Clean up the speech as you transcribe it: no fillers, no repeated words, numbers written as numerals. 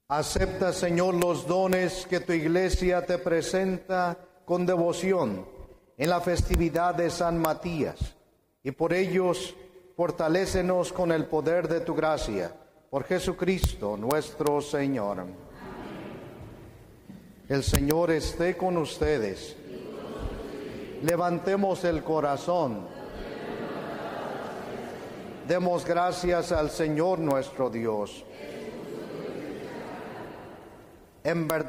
Acepta, Señor, los dones que tu Iglesia te presenta con devoción en la festividad de San Matías, y por ellos fortalécenos con el poder de tu gracia, por Jesucristo nuestro Señor. Amén. El Señor esté con ustedes. Levantemos el corazón. Demos gracias al Señor nuestro Dios. En verdad,